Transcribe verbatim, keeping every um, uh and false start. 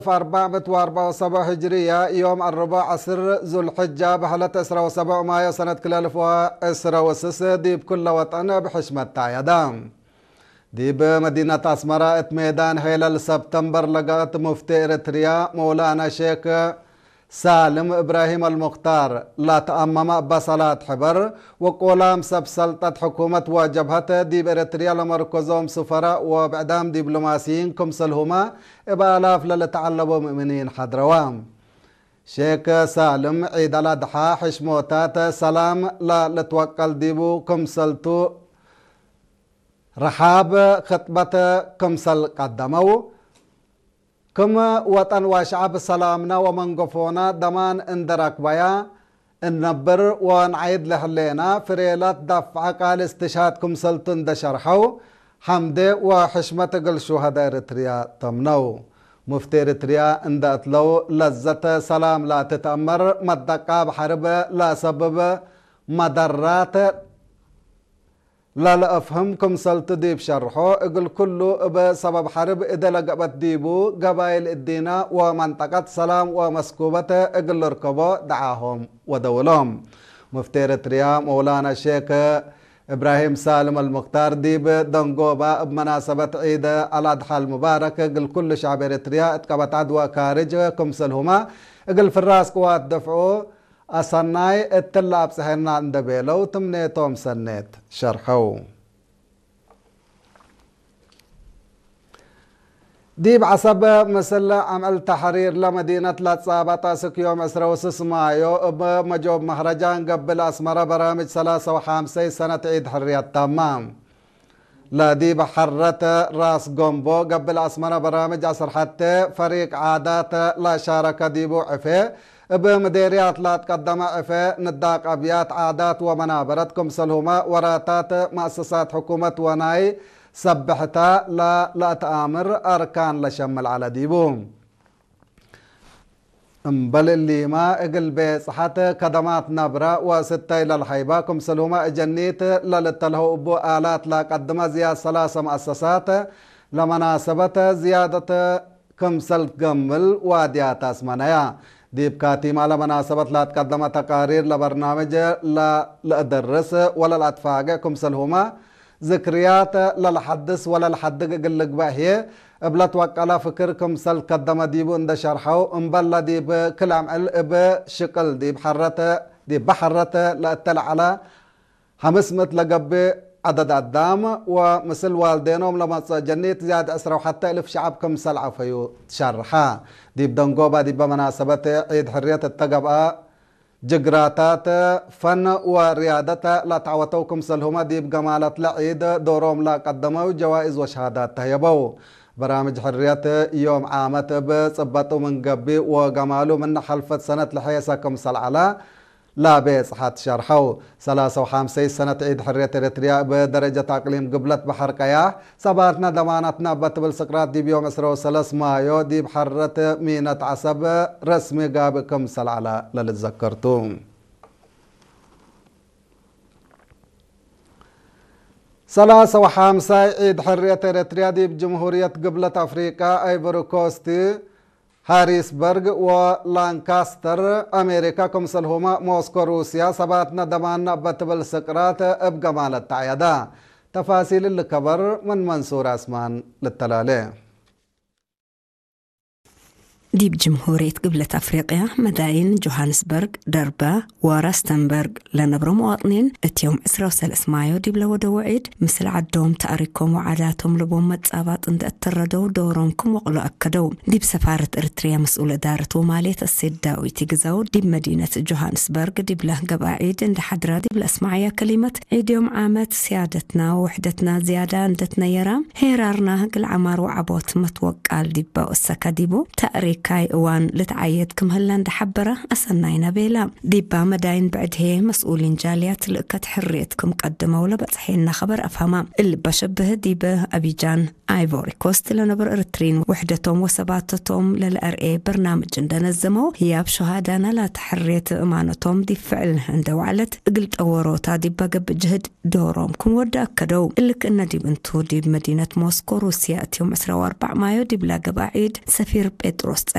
في أربعمائة وأربعة وسبعين هجرية يوم الربع عصر ذو الحجة بحلة عشرة وسبعة مايو سنة كل ألف وعشرة وستة دي بكل وطن بحشمة تعيدام دي بمدينة أسمراء ميدان هلال سبتمبر لقات مفتي إريتريا مولانا شيخ سالم إبراهيم المختار لا تأمم بصلاة حبر وقولام سب سلطة حكومة وجبهة دي بإريتريا لمركزهم سفراء وبعدام دبلوماسيين كمسلهما إبالاف للتعلبوا مؤمنين حضروام شيخ سالم عيد الأضحى حشموتات سلام لا لتوكل ديبو كمسلتو رحاب خطبة كمسل قدموا كما وطن وشعب سلامنا ومنقفونا دمان اندرك بيا النبر ونعيد لحلينا فريلات دفع قال استشهاد كمسلتن دشرحو حمد وحشمة قل شهداء إريتريا تمنو مفتي إريتريا اندت لو لذة سلام لا تتأمر مدقى بحرب لا سبب مدرات لا لا أفهمكم سلط ديب شرحه اقول كله بسبب حرب إذا لقبت ديبو قبائل الدينا ومنطقة سلام ومسكوبة اقول ركبوا دعاهم ودولهم مفتي إريتريا مولانا الشيخ إبراهيم سالم المختار ديب دنقوبة بمناسبة عيد الأضحى المبارك اقول كل شعب إريتريا اتقبت عدوى كارج كمسلهما اقول في الراس قوات دفعوا أصناي التلاب سهلنا عند بيلو تمنيتهم سنيت شرحو ديب عصب مثل عمل تحرير لمدينة لاتصابة سك يوم عشرة وستة مايو بمجوب مهرجان قبل أسمرة برامج ثلاثة وخمسين سنة عيد حرية تمام لا ديب حرت راس قنبو قبل أسمرة برامج عصر حتى فريق عادات لا شارك ديبو عفه بمديريات لا تقدم عفه نداق أبيات عادات ومنابرتكم سلهما وراتات مؤسسات حكومة وناي سبحتا لا لا تآمر أركان لشمل على ديبوم بل اللي ما اقل بصحة كدمات نبرة وستة إلى الحيباكم سلوما جنيت للتلهو أبو آلات لا قدم زيادة ثلاثة مؤسسات لمناسبة زيادة كمسل قمل واديات اسمانيا ديب كاتيم على مناسبة لا تقدم تقارير لبرنامج لا لأدرس ولا الأتفاق كمسلهما ذكريات للحدث ولا الحدق قلق باهي بلا توقع فكركم سل قدم ديبو اند شرحو انبلا ديب كل عمل بشكل ديب حرته ديب بحرته لأتلع على حمسمت لقب عدد الدام ومثل والدينهم لما جنيت زياد أسرع حتى ألف شعبكم سل عفيو تشرحا ديب دنقوبة ديب بمناسبة عيد حرية التقبأ جغراتات فن وريادة لا تعوتوكم سلهما ديب جمالات لعيد دورهم لا قدموا جوائز وشهادات تهيبوا برامج حرية يوم عامة بصبتوا من قبي وجمالوا من حلفة سنة لحيسكم سل على لا بيس حات شرحوا ثلاثة وخمسين سنة عيد حرية إريتريا بدرجة أقليم قبلت بحر كياه سباتنا ضمانتنا بتبل سقراط دي بيوم عشرة وثلاثة مايو دي بحرة مينة عصب رسمي قابكم سل على للتذكرتم ثلاثة وخمسين عيد حرية إريتريا دي بجمهورية قبلة أفريقيا أيفوري كوستي هاريسبرغ ولانكاستر أمريكا كمسلهما موسكو روسيا سباتنا دماننا بتبل سقرات بجمال التعيدا تفاصيل الكبر من منصور أسمان للتلالي دي بجمهورية قبلة أفريقيا مداين جوهانسبرغ دربا وراستنبرغ لنبرو مواطنين اتيوم عشرة وثلاثة مايو دي بلا ودو عيد مثل عدوم تأريكم وعاداتهم لبوم متسابات اند اتردو دورونكم وقلو أكدو دي بسفارة إريتريا مسؤولة دارة ومالية السيد داوي تيقزاو دي بمدينة جوهانسبرغ دي بلا قبا عيد اند حدرا دي بلا اسمعيا كلمة عيد يوم عامات سيادتنا ووحدتنا زيادة اندتنا يرام هيرارنا قل عمار وعبوت متوقال دي با السكا ديبو تأريك كاي اوان لتعيد كم هلان دحبرة أسناينا بيلا ديبا مداين بعد هي مسؤولين جاليات لقت حريتكم قدموا لبطحينا خبر أفهما اللي بشبه ديبا أبيجان آيفوري كوست لنبر إرترين وحدتهم وسباتتهم للأر اي برنامج دنزمو هي بشهادانا لا تحريت أمانتهم دي فعل عند وعلت قلت أوروتا ديبا قب جهد دورهم كم ودا أكدو اللي كنا ديب انتو ديب مدينة موسكو روسيا اتيوم عشرة وأربعة مايو ديب لا قباعيد سفير بيتروس